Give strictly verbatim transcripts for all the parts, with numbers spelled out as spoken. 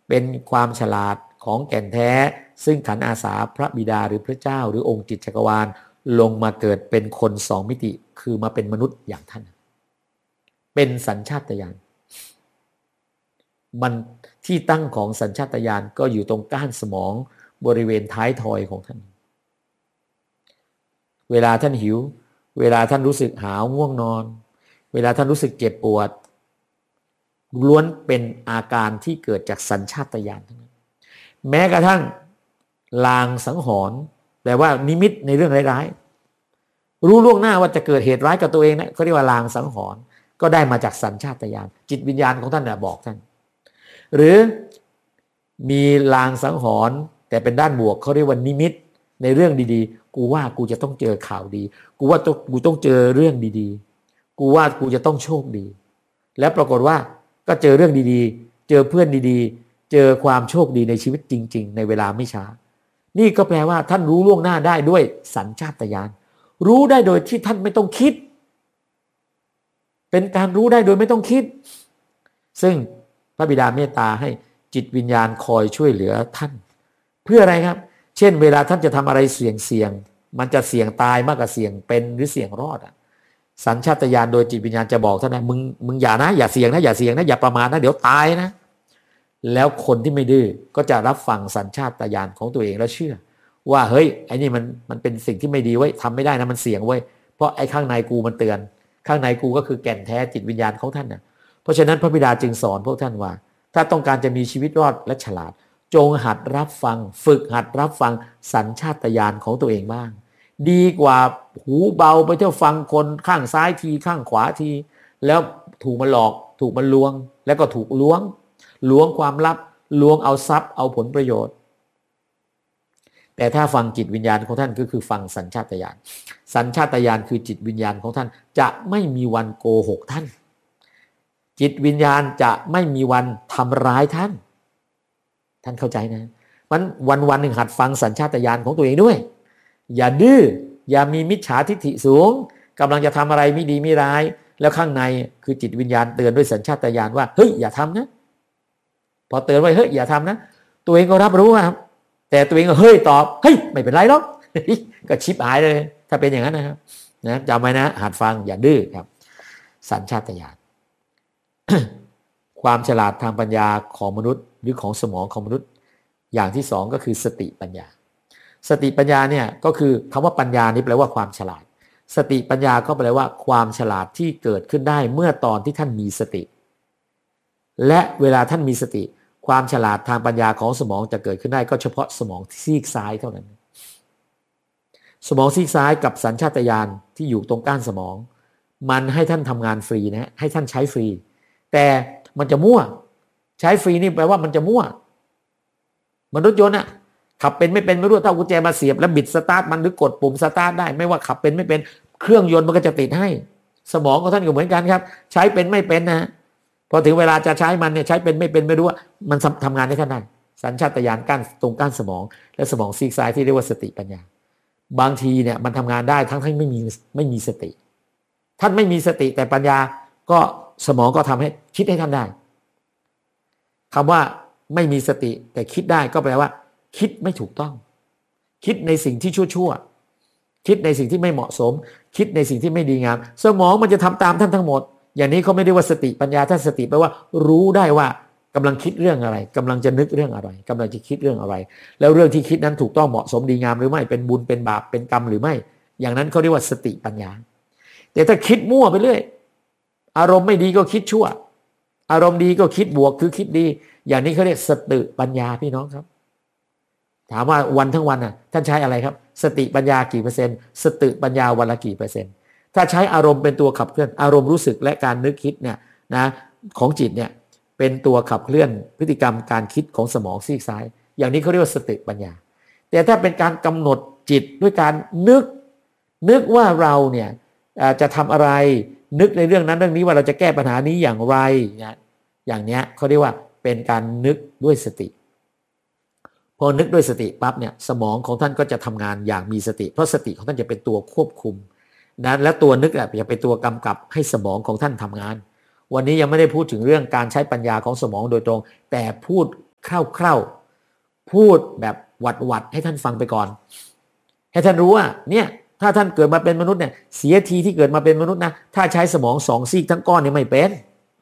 เป็นความฉลาดของแก่นแท้ซึ่งขันอาสาพระบิดาหรือพระเจ้าหรือองค์จิตจักรวาลลงมาเกิดเป็นคนสองมิติคือมาเป็นมนุษย์อย่างท่านเป็นสัญชาตญาณมันที่ตั้งของสัญชาตญาณก็อยู่ตรงก้านสมองบริเวณท้ายทอยของท่านเวลาท่านหิวเวลาท่านรู้สึกหาวง่วงนอนเวลาท่านรู้สึกเจ็บปวดล้วนเป็นอาการที่เกิดจากสัญชาตญาณทั้งนั้นแม้กระทั่งลางสังหรณ์แปลว่านิมิตในเรื่องร้ายๆรู้ล่วงหน้าว่าจะเกิดเหตุร้ายกับตัวเองนะเขาเรียกว่าลางสังหรณ์ก็ได้มาจากสัญชาตญาณจิตวิญญาณของท่านน่ะบอกท่านหรือมีลางสังหรณ์แต่เป็นด้านบวกเขาเรียกว่านิมิตในเรื่องดีๆกูว่ากูจะต้องเจอข่าวดีกูว่ากูต้องเจอเรื่องดีๆกูว่ากูจะต้องโชคดีและปรากฏว่าก็เจอเรื่องดีๆเจอเพื่อนดีๆเจอความโชคดีในชีวิตจริงๆในเวลาไม่ช้านี่ก็แปลว่าท่านรู้ล่วงหน้าได้ด้วยสัญชาตญาณรู้ได้โดยที่ท่านไม่ต้องคิดเป็นการรู้ได้โดยไม่ต้องคิดซึ่งพระบิดาเมตตาให้จิตวิญญาณคอยช่วยเหลือท่านเพื่ออะไรครับเช่นเวลาท่านจะทำอะไรเสี่ยงเสี่ยงมันจะเสี่ยงตายมากกว่าเสี่ยงเป็นหรือเสี่ยงรอดอ่ะสัญชาตญาณโดยจิตวิญญาณจะบอกท่านนะมึงมึงอย่านะอย่าเสี่ยงนะอย่าเสี่ยงนะอย่าประมาทนะเดี๋ยวตายนะแล้วคนที่ไม่ดื้อก็จะรับฟังสัญชาตญาณของตัวเองแล้วเชื่อว่าเฮ้ยไอ้นี่มันมันเป็นสิ่งที่ไม่ดีไว้ทำไม่ได้นะมันเสี่ยงไว้เพราะไอ้ข้างในกูมันเตือนข้างในกูก็คือแก่นแท้จิตวิญญาณของท่านนะเพราะฉะนั้นพระบิดาจึงสอนพวกท่านว่าถ้าต้องการจะมีชีวิตรอดและฉลาดจงหัดรับฟังฝึกหัดรับฟังสัญชาตญาณของตัวเองบ้างดีกว่าหูเบาไปเที่ยวฟังคนข้างซ้ายทีข้างขวาทีแล้วถูกมันหลอกถูกมันลวงแล้วก็ถูกล้วงล้วงความลับล้วงเอาทรัพย์เอาผลประโยชน์แต่ถ้าฟังจิตวิญญาณของท่านก็คือฟังสัญชาตญาณสัญชาตญาณคือจิตวิญญาณของท่านจะไม่มีวันโกหกท่านจิตวิญญาณจะไม่มีวันทำร้ายท่านท่านเข้าใจนะมันวันวันหนึ่งหัดฟังสัญชาตญาณของตัวเองด้วยอย่าดื้ออย่ามีมิจฉาทิฐิสูงกำลังจะทำอะไรไม่ดีไม่ร้ายแล้วข้างในคือจิตวิญญาณเตือนด้วยสัญชาตญาณว่าเฮ้ยอย่าทำนะพอเตือนไว้เฮ้ยอย่าทำนะตัวเองก็รับรู้ครับแต่ตัวเองก็เฮ้ยตอบเฮ้ยไม่เป็นไรหรอกก็ชิบหายเลยถ้าเป็นอย่างนั้นนะครับนะจำไว้นะหัดฟังอย่าดื้อครับสัญชาตญาณ ความฉลาดทางปัญญาของมนุษย์หรือของสมองของมนุษย์อย่างที่สองก็คือสติปัญญาสติปัญญาเนี่ยก็คือคำว่าปัญญานี่แปลว่าความฉลาดสติปัญญาก็แปลว่าความฉลาดที่เกิดขึ้นได้เมื่อตอนที่ท่านมีสติและเวลาท่านมีสติความฉลาดทางปัญญาของสมองจะเกิดขึ้นได้ก็เฉพาะสมองซีกซ้ายเท่านั้นสมองซีกซ้ายกับสัญชาตญาณที่อยู่ตรงก้านสมองมันให้ท่านทำงานฟรีนะให้ท่านใช้ฟรีแต่มันจะมั่วใช้ฟรีนี่แปลว่ามันจะมั่วมันรถยนต์อะขับเป็นไม่เป็นไม่รู้ถ้ากุญแจมาเสียบแล้วบิดสตาร์ทมันหรือกดปุ่มสตาร์ทได้ไม่ว่าขับเป็นไม่เป็นเครื่องยนต์มันก็จะติดให้สมองของท่านก็เหมือนกันครับใช้เป็นไม่เป็นนะพอถึงเวลาจะใช้มันเนี่ยใช้เป็นไม่เป็นไม่รู้ว่ามันทำงานได้ขนาดไหนสัญชาตญาณก้านตรงก้านสมองและสมองซีกซ้ายที่เรียกว่าสติปัญญาบางทีเนี่ยมันทำงานได้ทั้งที่ไม่มีไม่มีสติท่านไม่มีสติแต่ปัญญาก็สมองก็ทำให้คิดให้ท่านได้คำว่าไม่มีสติแต่คิดได้ก็แปลว่าคิดไม่ถูกต้องคิดในสิ่งที่ชั่วๆคิดในสิ่งที่ไม่เหมาะสมคิดในสิ่งที่ไม่ดีงามสมองมันจะทำตามท่านทั้งหมดอย่างนี้เขาไม่ได้ว่าสติปัญญาถ้าสติแปลว่ารู้ได้ว่ากำลังคิดเรื่องอะไรกำลังจะนึกเรื่องอะไรกำลังจะคิดเรื่องอะไรแล้วเรื่องที่คิดนั้นถูกต้องเหมาะสมดีงามหรือไม่เป็นบุญเป็นบาปเป็นกรรมหรือไม่อย่างนั้นเขาเรียกว่าสติปัญญาแต่ถ้าคิดมั่วไปเรื่อยอารมณ์ไม่ดีก็คิดชั่วอารมณ์ดีก็คิดบวกคือคิดดีอย่างนี้เขาเรียกสติปัญญาพี่น้องครับถามว่าวันทั้งวันน่ะท่านใช้อะไรครับสติปัญญากี่เปอร์เซ็นต์สติปัญญาวันละกี่เปอร์เซ็นต์ถ้าใช้อารมณ์เป็นตัวขับเคลื่อนอารมณ์รู้สึกและการนึกคิดเนี่ยนะของจิตเนี่ยเป็นตัวขับเคลื่อนพฤติกรรมการคิดของสมองซีกซ้ายอย่างนี้เขาเรียกว่าสติปัญญาแต่ถ้าเป็นการกำหนดจิตด้วยการนึกนึกว่าเราเนี่ยจะทำอะไรนึกในเรื่องนั้นเรื่องนี้ว่าเราจะแก้ปัญหานี้อย่างไรนะอย่างเนี้ยเขาเรียกว่าเป็นการนึกด้วยสติพอนึกด้วยสติปั๊บเนี่ยสมองของท่านก็จะทำงานอย่างมีสติเพราะสติของท่านจะเป็นตัวควบคุมนะและตัวนึกอ่ะจะเป็นตัวกำกับให้สมองของท่านทำงานวันนี้ยังไม่ได้พูดถึงเรื่องการใช้ปัญญาของสมองโดยตรงแต่พูดคร่าวๆพูดแบบหวัดๆให้ท่านฟังไปก่อนให้ท่านรู้ว่าเนี่ยถ้าท่านเกิดมาเป็นมนุษย์เนี่ยเสียทีที่เกิดมาเป็นมนุษย์นะถ้าใช้สมองสองซีกทั้งก้อนเนี่ยไม่เป็น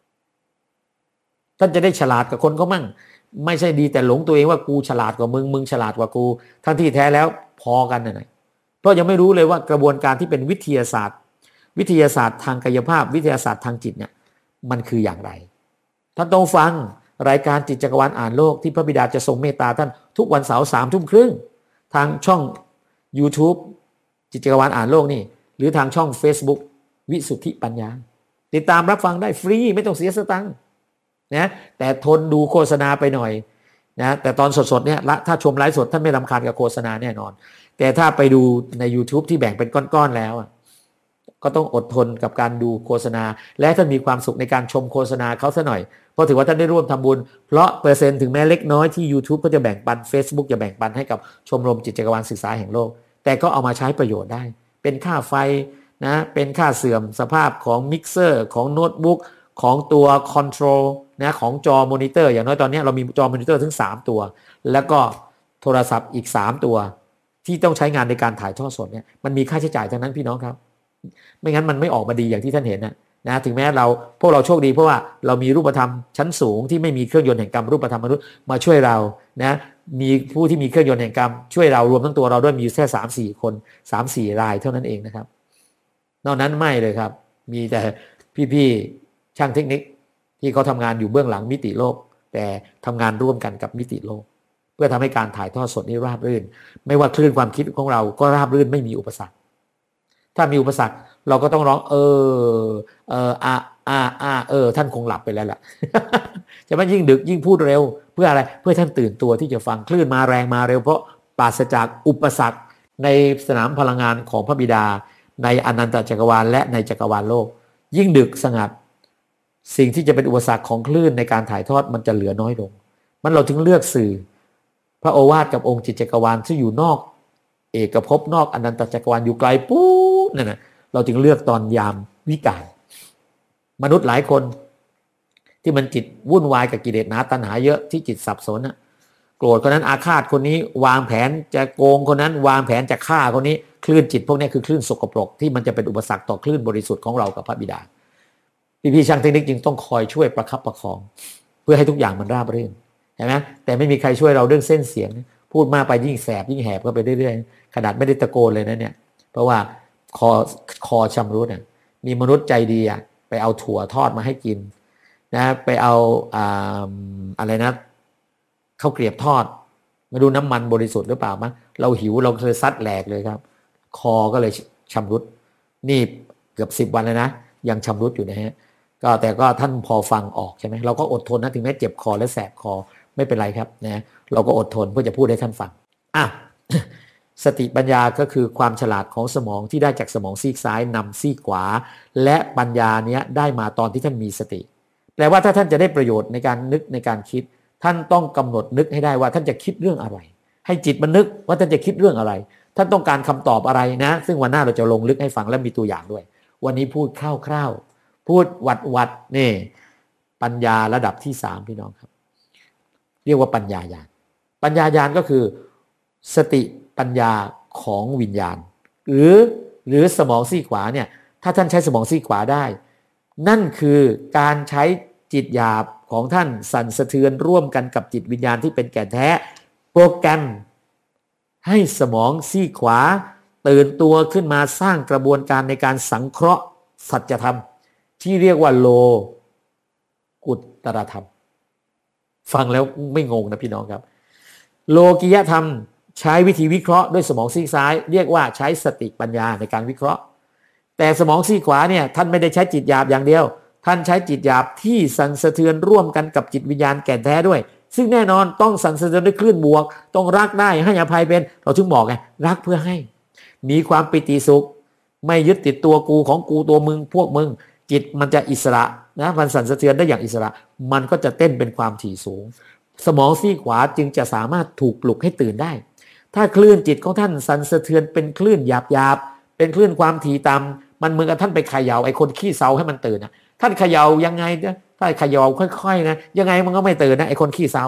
ท่านจะได้ฉลาดกับคนเขามั่งไม่ใช่ดีแต่หลงตัวเองว่ากูฉลาดกว่ามึงมึงฉลาดกว่ากูทั้งที่แท้แล้วพอกันนะเพราะยังไม่รู้เลยว่ากระบวนการที่เป็นวิทยาศาสตร์วิทยาศาสตร์ทางกายภาพวิทยาศาสตร์ทางจิตเนี่ยมันคืออย่างไรท่านต้องฟังรายการจิตจักรวาลอ่านโลกที่พระบิดาจะทรงเมตตาท่านทุกวันเสาร์สามทุ่มครึ่งทางช่อง YouTube จิตจักรวาลอ่านโลกนี่หรือทางช่อง Facebook วิสุทธิปัญญาติดตามรับฟังได้ฟรีไม่ต้องเสียสตังค์นะแต่ทนดูโฆษณาไปหน่อยนะแต่ตอนสดๆเนี่ยถ้าชมไลฟ์สดท่านไม่รำคาญกับโฆษณาแน่นอนแต่ถ้าไปดูใน YouTube ที่แบ่งเป็นก้อนๆแล้วก็ต้องอดทนกับการดูโฆษณาและท่านมีความสุขในการชมโฆษณาเขาซะหน่อยเพราะถือว่าท่านได้ร่วมทำบุญเพราะเปอร์เซ็นต์ถึงแม้เล็กน้อยที่ YouTube ก็จะแบ่งปัน Facebook จะแบ่งปันให้กับชมรมจิตจักรวาลศึกษาแห่งโลกแต่ก็เอามาใช้ประโยชน์ได้เป็นค่าไฟนะเป็นค่าเสื่อมสภาพของมิกเซอร์ของโน้ตบุ๊กของตัวคอนโทรลนะของจอมอนิเตอร์อย่างน้อยตอนนี้เรามีจอมอนิเตอร์ถึงสามตัวแล้วก็โทรศัพท์อีกสามตัวที่ต้องใช้งานในการถ่ายทอดสดเนี่ยมันมีค่าใช้จ่ายทั้งนั้นพี่น้องครับไม่งั้นมันไม่ออกมาดีอย่างที่ท่านเห็นนะนะถึงแม้เราพวกเราโชคดีเพราะว่าเรามีรูปธรรมชั้นสูงที่ไม่มีเครื่องยนต์แห่งกรรมรูปธรรมมนุษย์มาช่วยเรานะมีผู้ที่มีเครื่องยนต์แห่งกรรมช่วยเรารวมทั้งตัวเราด้วยมีแค่สามสี่คนสามสี่รายเท่านั้นเองนะครับนอกนั้นไม่เลยครับมีแต่พี่ๆช่างเทคนิคที่เขาทำงานอยู่เบื้องหลังมิติโลกแต่ทำงานร่วมกันกับมิติโลกเพื่อทำให้การถ่ายทอดสดนี้ราบรื่นไม่ว่าคลื่นความคิดของเราก็ราบรื่นไม่มีอุปสรรคถ้ามีอุปสรรคเราก็ต้องร้องเออเอออ่าอ่าอ่าเออท่านคงหลับไปแล้วล่ะ จะไม่ยิ่งดึกยิ่งพูดเร็วเพื่ออะไรเพื่อท่านตื่นตัวที่จะฟังคลื่นมาแรงมาเร็วเพราะปราศจากอุปสรรคในสนามพลังงานของพระบิดาในอนันตจักรวาลและในจักรวาลโลกยิ่งดึกสงัดสิ่งที่จะเป็นอุปสรรคของคลื่นในการถ่ายทอดมันจะเหลือน้อยลงมันเราถึงเลือกสื่อพระโอวาทกับองค์จิตจักรวาลที่อยู่นอกเอกภพนอกอนันตจักรวาลอยู่ไกลปุ๊บนั่นน่ะเราจึงเลือกตอนยามวิกาลมนุษย์หลายคนที่มันจิตวุ่นวายกับกิเลสหนาตัณหาเยอะที่จิตสับสนนะโกรธคนนั้นอาฆาตคนนี้วางแผนจะโกงคนนั้นวางแผนจะฆ่าคนนี้คลื่นจิตพวกนี้คือคลื่นสกปรกที่มันจะเป็นอุปสรรคต่อคลื่นบริสุทธิ์ของเรากับพระบิดาพี่ๆช่างเทคนิคจึงต้องคอยช่วยประคับประคองเพื่อให้ทุกอย่างมันราบรื่นเห็นไหมแต่ไม่มีใครช่วยเราเรื่องเส้นเสียงพูดมากไปยิ่งแสบยิ่งแหบก็ไปเรื่อยๆขนาดไม่ได้ตะโกนเลยนะเนี่ยเพราะว่าคอคอชำรุดเนี่ยมีมนุษย์ใจดีอ่ะไปเอาถั่วทอดมาให้กินนะไปเอาอ่าอะไรนะข้าวเกรียบทอดมาดูน้ำมันบริสุทธิ์หรือเปล่ามั้งเราหิวเราเลยซัดแหลกเลยครับคอก็เลยชำรุดนี่เกือบสิบวันแล้วนะยังชำรุดอยู่นะฮะก็แต่ก็ท่านพอฟังออกใช่ไหมเราก็อดทนนะถึงแม้เจ็บคอและแสบคอไม่เป็นไรครับนะเราก็อดทนเพื่อจะพูดให้ท่านฟังอ่ะ สติปัญญาก็คือความฉลาดของสมองที่ได้จากสมองซีกซ้ายนำซีกขวาและปัญญาเนี้ยได้มาตอนที่ท่านมีสติแปลว่าถ้าท่านจะได้ประโยชน์ในการนึกในการคิดท่านต้องกำหนดนึกให้ได้ว่าท่านจะคิดเรื่องอะไรให้จิตมันนึกว่าท่านจะคิดเรื่องอะไรท่านต้องการคำตอบอะไรนะซึ่งวันหน้าเราจะลงลึกให้ฟังและมีตัวอย่างด้วยวันนี้พูดคร่าวๆพูดวัดวัดนี่ปัญญาระดับที่สามพี่น้องครับเรียกว่าปัญญาญาณปัญญาญาณก็คือสติปัญญาของวิญญาณหรือหรือสมองซีกขวาเนี่ยถ้าท่านใช้สมองซีกขวาได้นั่นคือการใช้จิตหยาบของท่านสั่นสะเทือนร่วมกันกับจิตวิญญาณที่เป็นแก่นแท้โปรแกรมให้สมองซีกขวาตื่นตัวขึ้นมาสร้างกระบวนการในการสังเคราะห์สัจธรรมที่เรียกว่าโลกุตตรธรรมฟังแล้วไม่งงนะพี่น้องครับโลกิยธรรมใช้วิธีวิเคราะห์ด้วยสมองซีกซ้ายเรียกว่าใช้สติปัญญาในการวิเคราะห์แต่สมองซีกขวาเนี่ยท่านไม่ได้ใช้จิตหยาบอย่างเดียวท่านใช้จิตหยาบที่สั่นสะเทือนร่วมกันกับจิตวิญญาณแก่นแท้ด้วยซึ่งแน่นอนต้องสั่นสะเทือนด้วยคลื่นบวกต้องรักได้ให้อภัยเป็นเราถึงบอกไงรักเพื่อให้มีความปิติสุขไม่ยึดติดตัวกูของกูตัวมึงพวกมึงจิตมันจะอิสระนะมันสั่นสะเทือนได้อย่างอิสระมันก็จะเต้นเป็นความถี่สูงสมองซีกขวาจึงจะสามารถถูกปลุกให้ตื่นได้ถ้าคลื่นจิตของท่านสั่นสะเทือนเป็นคลื่นหยาบๆเป็นคลื่นความถี่ต่ำมันเหมือนกับท่านไปเขย่าไอ้คนขี้เซาให้มันตื่นนะท่านเขย่ายังไงนะถ้าเขย่าค่อยๆนะยังไงมันก็ไม่ตื่นนะไอ้คนขี้เซาอ่ะ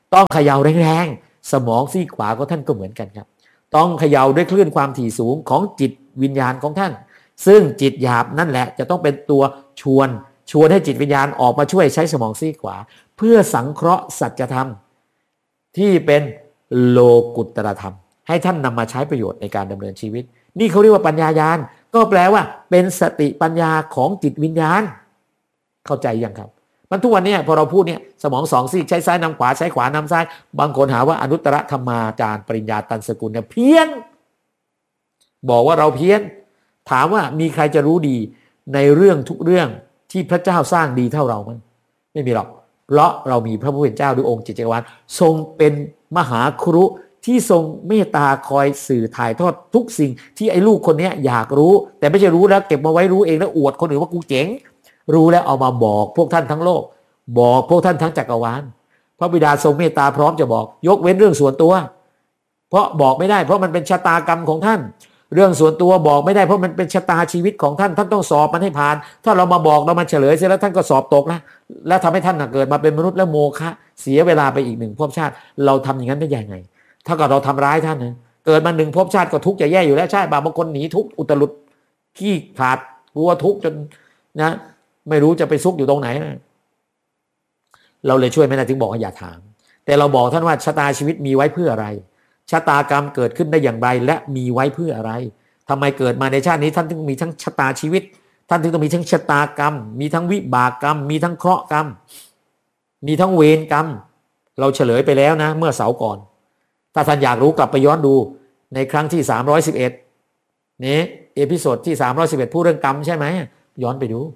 ต้องเขย่าแรงๆสมองซีกขวาของท่านก็เหมือนกันครับต้องเขย่าด้วยคลื่นความถี่สูงของจิตวิญญาณของท่านซึ่งจิตหยาบนั่นแหละจะต้องเป็นตัวชวนชวนให้จิตวิญญาณออกมาช่วยใช้สมองซีกขวาเพื่อสังเคราะห์สัจธรรมที่เป็นโลกุตตรธรรมให้ท่านนำมาใช้ประโยชน์ในการดำเนินชีวิตนี่เขาเรียกว่าปัญญาญาณก็แปลว่าเป็นสติปัญญาของจิตวิญญาณเข้าใจยังครับมันทุกวันนี้พอเราพูดเนี่ยสมองสองซีกใช้ซ้ายนำขวาใช้ขวานำซ้ายบางคนหาว่าอนุตตรธรรมาจารย์ปริญญาตันสกุลเนี่ยเพี้ยนบอกว่าเราเพี้ยนถามว่ามีใครจะรู้ดีในเรื่องทุกเรื่องที่พระเจ้าสร้างดีเท่าเรามั้ยไม่มีหรอกเพราะเรามีพระผู้เป็นเจ้าด้วยองค์จิตจักรวาลทรงเป็นมหาครุที่ทรงเมตตาคอยสื่อถ่ายทอดทุกสิ่งที่ไอ้ลูกคนนี้อยากรู้แต่ไม่ใช่รู้แล้วเก็บมาไว้รู้เองแล้วอวดคนอื่นว่ากูเจ๋งรู้แล้วเอามาบอกพวกท่านทั้งโลกบอกพวกท่านทั้งจักรวาลพระบิดาทรงเมตตาพร้อมจะบอกยกเว้นเรื่องส่วนตัวเพราะบอกไม่ได้เพราะมันเป็นชะตากรรมของท่านเรื่องส่วนตัวบอกไม่ได้เพราะมันเป็นชะตาชีวิตของท่านท่านต้องสอบมันให้ผ่านถ้าเรามาบอกเรามาเฉลยเสร็จแล้วท่านก็สอบตกแล้วแล้วทำให้ท่านเกิดมาเป็นมนุษย์แล้วโมฆะเสียเวลาไปอีกหนึ่งภพชาติเราทำอย่างนั้นได้ยังไงถ้าเกิดเราทำร้ายท่านนะเกิดมาหนึ่งภพชาติก็ทุกข์จะแย่อยู่แล้วใช่บางคนหนีทุกข์อุตรุดขี้ขาดกลัวทุกข์จนนะไม่รู้จะไปซุกอยู่ตรงไหนนะเราเลยช่วยไม่ได้ถึงบอกให้อย่าถามแต่เราบอกท่านว่าชะตาชีวิตมีไว้เพื่ออะไรชะตากรรมเกิดขึ้นได้อย่างไรและมีไว้เพื่ออะไรทำไมเกิดมาในชาตินี้ท่านถึงมีทั้งชะตาชีวิตท่านถึงต้องมีทั้งชะตากรรมมีทั้งวิบากกรรมมีทั้งเคราะห์กรรมมีทั้งเวรกรรมเราเฉลยไปแล้วนะเมื่อเสาร์ก่อนถ้าท่านอยากรู้กลับไปย้อนดูในครั้งที่สามร้อยสิบเอ็ดนี้เอพิโซดที่สามร้อยสิบเอ็ดพูดเรื่องกรรมใช่ไหมย้อนไปดู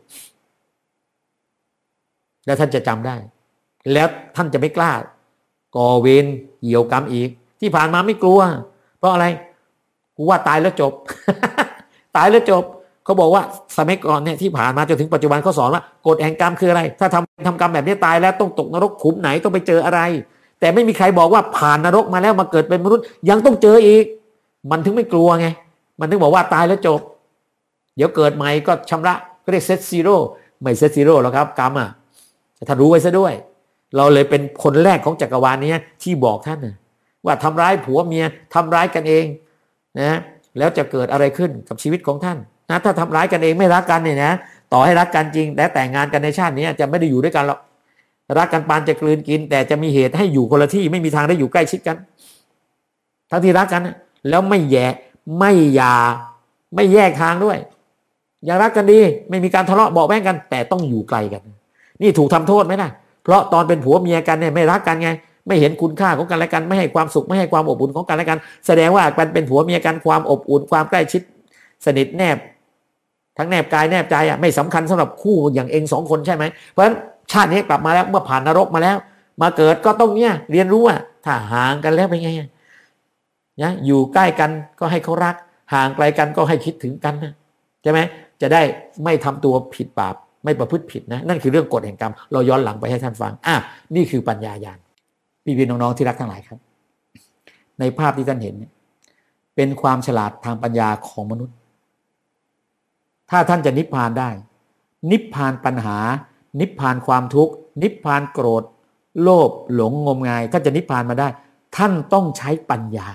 แล้วท่านจะจำได้แล้วท่านจะไม่กล้าก่อเวรเหี่ยวกรรมอีกที่ผ่านมาไม่กลัวเพราะอะไรกูว่าตายแล้วจบ ตายแล้วจบเขาบอกว่าสมัยก่อนเนี่ยที่ผ่านมาจนถึงปัจจุบันเขาสอนว่ากฎแห่งกรรมคืออะไรถ้าทำทำกรรมแบบนี้ตายแล้วต้องตกนรกขุมไหนต้องไปเจออะไรแต่ไม่มีใครบอกว่าผ่านนรกมาแล้วมาเกิดเป็นมนุษย์ยังต้องเจออีกมันถึงไม่กลัวไงมันถึงบอกว่าตายแล้วจบเดี๋ยวเกิดใหม่ก็ชำระก็เรียกเซตซีโร่ไม่เซตซีโร่หรอกครับกรรมอ่ะท่านรู้ไว้ซะด้วยเราเลยเป็นคนแรกของจักรวาลนี้ที่บอกท่านนะว่าทำร้ายผัวเมียทำร้ายกันเองนะแล้วจะเกิดอะไรขึ้นกับชีวิตของท่านนะถ้าทำร้ายกันเองไม่รักกันเนี่ยนะต่อให้รักกันจริงและแต่งงานกันในชาตินี้จะไม่ได้อยู่ด้วยกันหรอกรักกันปานจะกลืนกินแต่จะมีเหตุให้อยู่คนละที่ไม่มีทางได้อยู่ใกล้ชิดกันทั้งที่รักกันแล้วไม่แย่ไม่หย่าไม่แยกทางด้วยยังรักกันดีไม่มีการทะเลาะเบาะแว้งกันแต่ต้องอยู่ไกลกันนี่ถูกทำโทษไหมนะเพราะตอนเป็นผัวเมียกันเนี่ยไม่รักกันไงไม่เห็นคุณค่าของกันและกันไม่ให้ความสุขไม่ให้ความอบอุ่นของกันและกันแสดงว่ามันเป็นผัวเมียกันความอบอุ่นความใกล้ชิดสนิทแนบทั้งแนบกายแนบใจอ่ะไม่สำคัญสำหรับคู่อย่างเองสองคนใช่ไหมเพราะฉะนั้นชาตินี้กลับมาแล้วเมื่อผ่านนรกมาแล้วมาเกิดก็ต้องเนี่ยเรียนรู้ว่าถ้าห่างกันแล้วเป็นไงนะอยู่ใกล้กันก็ให้เขารักห่างไกลกันก็ให้คิดถึงกันนะใช่ไหมจะได้ไม่ทำตัวผิดบาปไม่ประพฤติผิดนะนั่นคือเรื่องกฎแห่งกรรมเราย้อนหลังไปให้ท่านฟังอ่ะนี่คือปัญญาญาณพี่พี่น้องๆที่รักทั้งหลายครับในภาพที่ท่านเห็นเนี่ยเป็นความฉลาดทางปัญญาของมนุษย์ถ้าท่านจะนิพพานได้นิพพานปัญหานิพพานความทุกข์นิพพานโกรธโลภหลงงมงายท่านจะนิพพานมาได้ท่านต้องใช้ปัญญา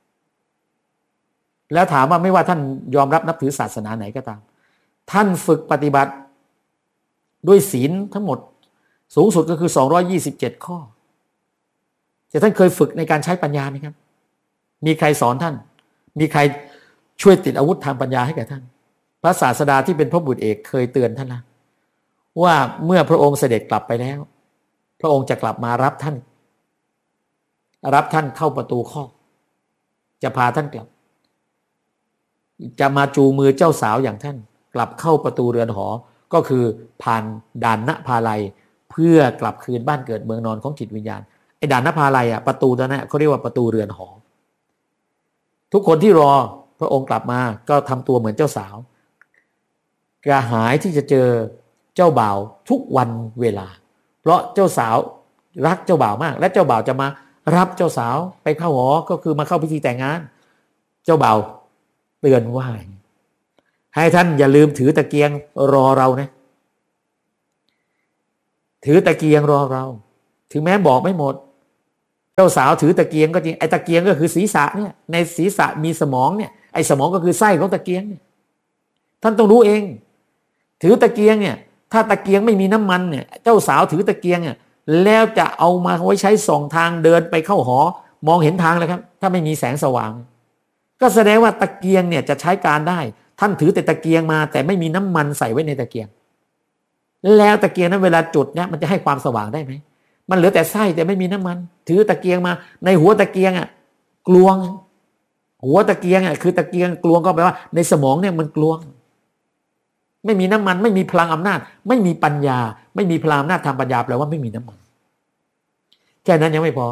แล้วถามว่าไม่ว่าท่านยอมรับนับถือศาสนาไหนก็ตามท่านฝึกปฏิบัติด้วยศีลทั้งหมดสูงสุดก็คือสองร้อยยี่สิบเจ็ดข้อแต่ท่านเคยฝึกในการใช้ปัญญาไหมครับมีใครสอนท่านมีใครช่วยติดอาวุธทางปัญญาให้แก่ท่านพระศาสดาที่เป็นพระบุตรเอกเคยเตือนท่านนะว่าเมื่อพระองค์เสด็จกลับไปแล้วพระองค์จะกลับมารับท่านรับท่านเข้าประตูคอกจะพาท่านกลับจะมาจูงมือเจ้าสาวอย่างท่านกลับเข้าประตูเรือนหอก็คือผ่านด่านณภาลัยเพื่อกลับคืนบ้านเกิดเมืองนอนของจิตวิญญาณไอ้ด่านณภาลัยอ่ะประตูนั้นเขาเรียกว่าประตูเรือนหอทุกคนที่รอพระองค์กลับมาก็ทำตัวเหมือนเจ้าสาวกระหายที่จะเจอเจ้าบ่าวทุกวันเวลาเพราะเจ้าสาวรักเจ้าบ่าวมากและเจ้าบ่าวจะมารับเจ้าสาวไปเข้าหอก็คือมาเข้าพิธีแต่งงานเจ้าบ่าวเตือนว่าให้ท่านอย่าลืมถือตะเกียงรอเรานะถือตะเกียงรอเราถึงแม้บอกไม่หมดเจ้าสาวถือตะเกียงก็จริงไอ้ตะเกียงก็คือศีรษะเนี่ยในศีรษะมีสมองเนี่ยไอ้สมองก็คือไส้ของตะเกียงเนี่ยท่านต้องรู้เองถือตะเกียงเนี่ยถ้าตะเกียงไม่มีน้ำมันเนี่ยเจ้าสาวถือตะเกียงเนี่ยแล้วจะเอามาไว้ใช้ส่องทางเดินไปเข้าหอมองเห็นทางเลยครับถ้าไม่มีแสงสว่างก็แสดงว่าตะเกียงเนี่ยจะใช้การได้ท่านถือแต่ตะเกียงมาแต่ไม่มีน้ำมันใส่ไว้ในตะเกียงแล้วตะเกียงนั้นเวลาจุดเนี่ยมันจะให้ความสว่างได้ไหมมันเหลือแต่ไส้แต่ไม่มีน้ำมันถือตะเกียงมาในหัวตะเกียงอ่ะกลวงหัวตะเกียงอ่ะคือตะเกียงกลวงก็แปลว่าในสมองเนี่ยมันกลวงไม่มีน้ำมันไม่มีพลังอำนาจไม่มีปัญญาไม่มีพลังอำนาจทางปัญญาแปลว่าไม่มีน้ำมันแค่นั้นยังไม่พอ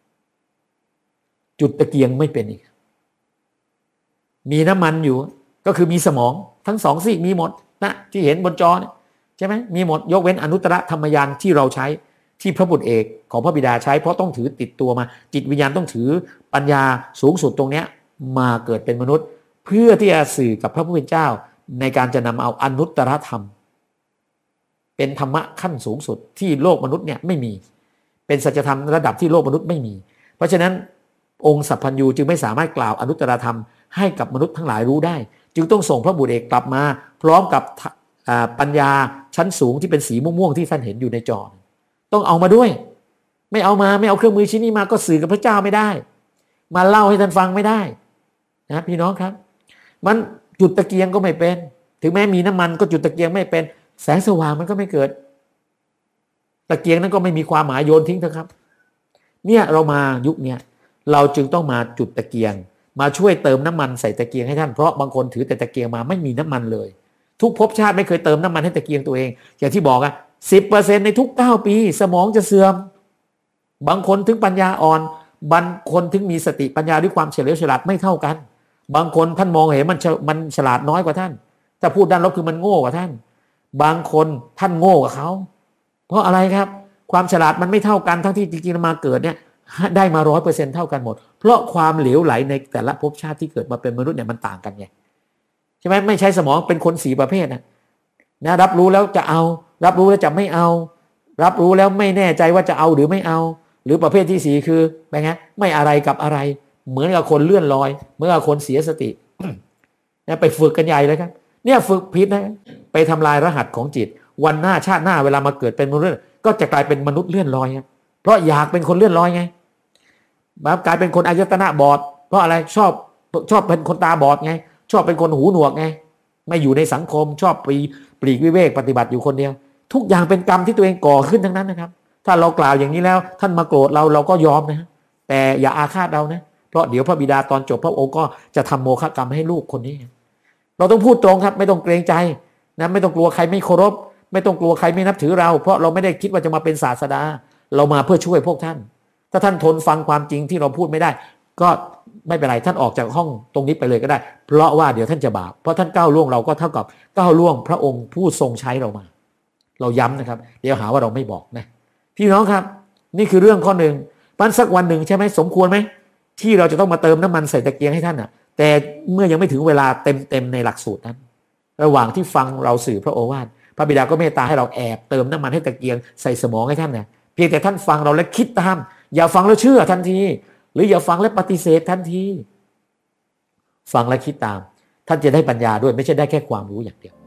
จุดตะเกียงไม่เป็นอีกมีน้ำมันอยู่ก็คือมีสมองทั้งสองซีกมีหมดนะที่เห็นบนจอเนี่ยใช่ไหมมีหมดยกเว้นอนุตตรธรรมญาณที่เราใช้ที่พระบุตรเอกของพระบิดาใช้เพราะต้องถือติดตัวมาจิตวิญญาณต้องถือปัญญาสูงสุดตรงเนี้ยมาเกิดเป็นมนุษย์เพื่อที่จะสื่อกับพระผู้เป็นเจ้าในการจะนำเอาอนุตตรธรรมเป็นธรรมะขั้นสูงสุดที่โลกมนุษย์เนี่ยไม่มีเป็นสัจธรรมระดับที่โลกมนุษย์ไม่มีเพราะฉะนั้นองค์สัพพัญญูจึงไม่สามารถกล่าวอนุตตรธรรมให้กับมนุษย์ทั้งหลายรู้ได้จึงต้องส่งพระบุตรเอกกลับมาพร้อมกับปัญญาชั้นสูงที่เป็นสีม่วงๆที่ท่านเห็นอยู่ในจอต้องเอามาด้วยไม่เอามาไม่เอาเครื่องมือชิ้นนี้มาก็สื่อกับพระเจ้าไม่ได้มาเล่าให้ท่านฟังไม่ได้นะพี่น้องครับมันจุดตะเกียงก็ไม่เป็นถึงแม้มีน้ำมันก็จุดตะเกียงไม่เป็นแสงสว่างมันก็ไม่เกิดตะเกียงนั้นก็ไม่มีความหมายโยนทิ้งเถอะครับเนี่ยเรามายุคเนี้ยเราจึงต้องมาจุดตะเกียงมาช่วยเติมน้ำมันใส่ตะเกียงให้ท่านเพราะบางคนถือแต่ตะเกียงมาไม่มีน้ำมันเลยทุกภพชาติไม่เคยเติมน้ำมันให้ตะเกียงตัวเองอย่างที่บอกอะสิบเปอร์เซ็นต์ในทุกเก้าปีสมองจะเสื่อมบางคนถึงปัญญาอ่อนบางคนถึงมีสติปัญญาด้วยความเฉลียวฉลาดไม่เท่ากันบางคนท่านมองเห็นมันมันฉลาดน้อยกว่าท่านถ้าพูดด้านลบคือมันโง่กว่าท่านบางคนท่านโง่กว่าเขาเพราะอะไรครับความฉลาดมันไม่เท่ากันทั้งที่จริงๆมาเกิดเนี่ยได้มาร้อยเปอร์เซ็นต์เท่ากันหมดเพราะความเหลวไหลในแต่ละภพชาติที่เกิดมาเป็นมนุษย์เนี่ยมันต่างกันไงใช่ไหมไม่ใช่สมองเป็นคนสี่ประเภทนะนะรับรู้แล้วจะเอารับรู้แล้วจะไม่เอารับรู้แล้วไม่แน่ใจว่าจะเอาหรือไม่เอาหรือประเภทที่สี่คือเป็นไงไม่อะไรกับอะไรเหมือนกับคนเลื่อนลอยเหมือนกับคนเสียสติ เนี่ยไปฝึกกันใหญ่เลยครับเนี่ยฝึกผิดนะไปทำลายรหัสของจิตวันหน้าชาติหน้าเวลามาเกิดเป็นมนุษย์ก็จะกลายเป็นมนุษย์เลื่อนลอยครับเพราะอยากเป็นคนเลื่อนลอยไงแบบกลายเป็นคนอายตนะบอดเพราะอะไรชอบชอบเป็นคนตาบอดไงชอบเป็นคนหูหนวกไงไม่อยู่ในสังคมชอบปลีปลีกวิเวกปฏิบัติอยู่คนเดียวทุกอย่างเป็นกรรมที่ตัวเองก่อขึ้นทั้งนั้นนะครับถ้าเรากล่าวอย่างนี้แล้วท่านมาโกรธเราเราก็ยอมนะแต่อย่าอาฆาตเรานะเพราะเดี๋ยวพระบิดาตอนจบพระองค์ก็จะทำโมฆะกรรมให้ลูกคนนี้เราต้องพูดตรงครับไม่ต้องเกรงใจนะไม่ต้องกลัวใครไม่เคารพไม่ต้องกลัวใครไม่นับถือเราเพราะเราไม่ได้คิดว่าจะมาเป็นศาสดาเรามาเพื่อช่วยพวกท่านถ้าท่านทนฟังความจริงที่เราพูดไม่ได้ก็ไม่เป็นไรท่านออกจากห้องตรงนี้ไปเลยก็ได้เพราะว่าเดี๋ยวท่านจะบาปเพราะท่านก้าวล่วงเราก็เท่ากับก้าวล่วงพระองค์ผู้ทรงใช้เรามาเราย้ำนะครับเดี๋ยวหาว่าเราไม่บอกนะพี่น้องครับนี่คือเรื่องข้อหนึ่งปั้นสักวันหนึ่งใช่ไหมสมควรไหมที่เราจะต้องมาเติมน้ำมันใส่ตะเกียงให้ท่านอ่ะแต่เมื่อยังไม่ถึงเวลาเต็มๆในหลักสูตรนั้นระหว่างที่ฟังเราสื่อพระโอวาทพระบิดาก็เมตตาให้เราแอบเติมน้ำมันให้ตะเกียงใส่สมองให้ท่านนะเพียงแต่ท่านฟังเราและคิดตามอย่าฟังแล้วเชื่อทันทีหรืออย่าฟังและปฏิเสธทันทีฟังและคิดตามท่านจะได้ปัญญาด้วยไม่ใช่ได้แค่ความรู้อย่างเดียว